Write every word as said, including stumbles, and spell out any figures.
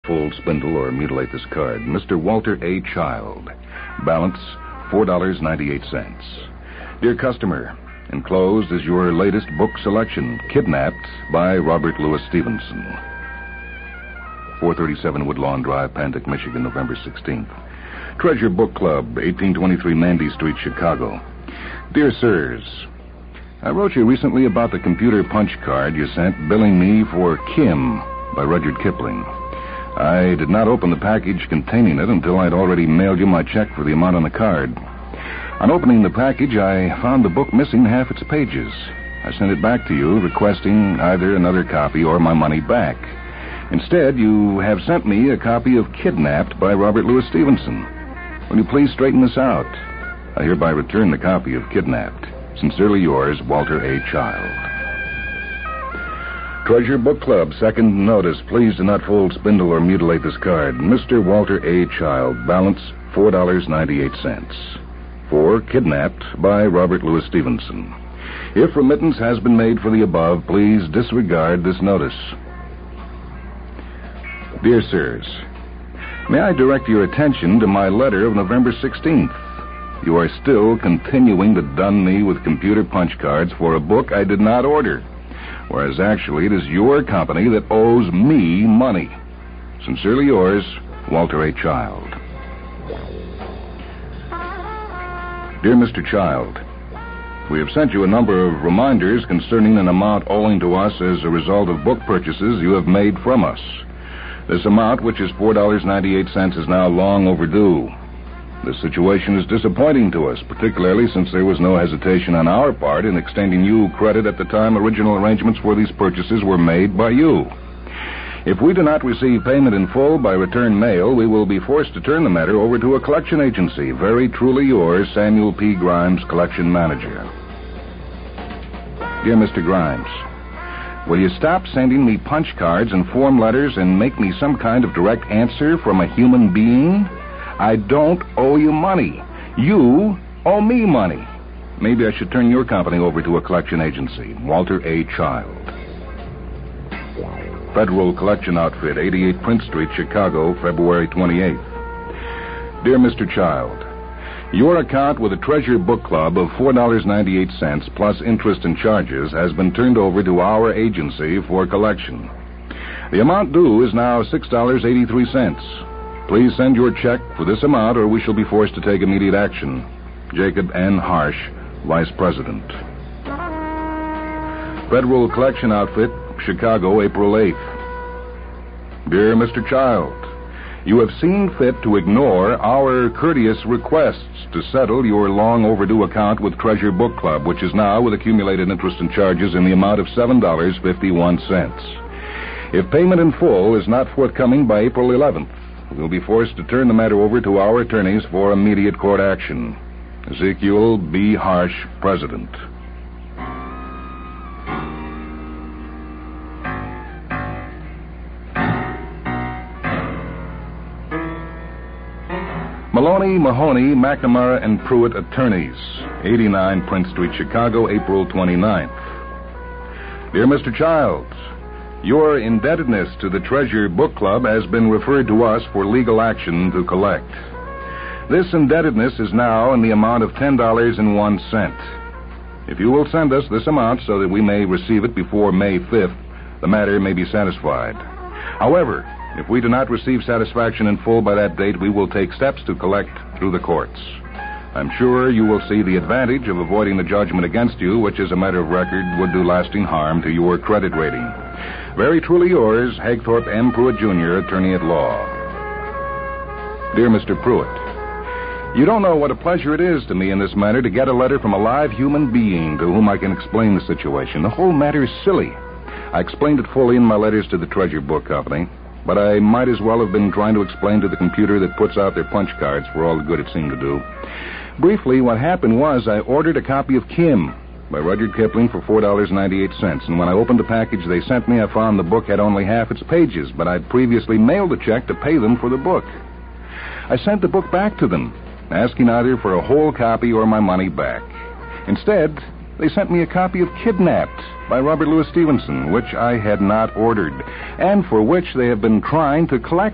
Fold, spindle, or mutilate this card. Mister Walter A. Child. Balance, four dollars and ninety-eight cents. Dear customer, enclosed is your latest book selection, Kidnapped by Robert Louis Stevenson. four thirty-seven Woodlawn Drive, Pantic, Michigan, November sixteenth. Treasure Book Club, eighteen twenty-three Mandy Street, Chicago. Dear Sirs, I wrote you recently about the computer punch card you sent billing me for Kim by Rudyard Kipling. I did not open the package containing it until I'd already mailed you my check for the amount on the card. On opening the package, I found the book missing half its pages. I sent it back to you, requesting either another copy or my money back. Instead, you have sent me a copy of Kidnapped by Robert Louis Stevenson. Will you please straighten this out? I hereby return the copy of Kidnapped. Sincerely yours, Walter A. Child. Treasure Book Club, second notice. Please do not fold, spindle, or mutilate this card. Mister Walter A. Child. Balance, four dollars and ninety-eight cents. For Kidnapped by Robert Louis Stevenson. If remittance has been made for the above, please disregard this notice. Dear Sirs, may I direct your attention to my letter of November sixteenth? You are still continuing to dun me with computer punch cards for a book I did not order, whereas actually it is your company that owes me money. Sincerely yours, Walter A. Child. Dear Mister Child, we have sent you a number of reminders concerning an amount owing to us as a result of book purchases you have made from us. This amount, which is four dollars and ninety-eight cents, is now long overdue. This situation is disappointing to us, particularly since there was no hesitation on our part in extending you credit at the time original arrangements for these purchases were made by you. If we do not receive payment in full by return mail, we will be forced to turn the matter over to a collection agency. Very truly yours, Samuel P. Grimes, Collection Manager. Dear Mister Grimes, will you stop sending me punch cards and form letters and make me some kind of direct answer from a human being? I don't owe you money. You owe me money. Maybe I should turn your company over to a collection agency. Walter A. Child. Federal Collection Outfit, eighty-eight Prince Street, Chicago, February twenty-eighth. Dear Mister Child, your account with the Treasure Book Club of four dollars and ninety-eight cents plus interest and charges has been turned over to our agency for collection. The amount due is now six dollars and eighty-three cents. Please send your check for this amount or we shall be forced to take immediate action. Jacob N. Harsh, Vice President. Federal Collection Outfit, Chicago, April eighth. Dear Mister Child, you have seen fit to ignore our courteous requests to settle your long overdue account with Treasure Book Club, which is now with accumulated interest and charges in the amount of seven dollars and fifty-one cents. If payment in full is not forthcoming by April eleventh, we'll be forced to turn the matter over to our attorneys for immediate court action. Ezekiel B. Harsh, President. Maloney, Mahoney, McNamara, and Pruitt Attorneys, eighty-nine Prince Street, Chicago, April twenty-ninth. Dear Mister Childs, your indebtedness to the Treasure Book Club has been referred to us for legal action to collect. This indebtedness is now in the amount of ten dollars and one cent. If you will send us this amount so that we may receive it before May fifth, the matter may be satisfied. However, if we do not receive satisfaction in full by that date, we will take steps to collect through the courts. I'm sure you will see the advantage of avoiding the judgment against you, which, as a matter of record, would do lasting harm to your credit rating. Very truly yours, Hagthorpe M. Pruitt, Junior, Attorney at Law. Dear Mister Pruitt, you don't know what a pleasure it is to me in this matter to get a letter from a live human being to whom I can explain the situation. The whole matter is silly. I explained it fully in my letters to the Treasure Book Company, but I might as well have been trying to explain to the computer that puts out their punch cards for all the good it seemed to do. Briefly, what happened was I ordered a copy of Kim by Rudyard Kipling for four dollars and ninety-eight cents, and when I opened the package they sent me, I found the book had only half its pages, but I'd previously mailed a check to pay them for the book. I sent the book back to them, asking either for a whole copy or my money back. Instead, they sent me a copy of Kidnapped by Robert Louis Stevenson, which I had not ordered, and for which they have been trying to collect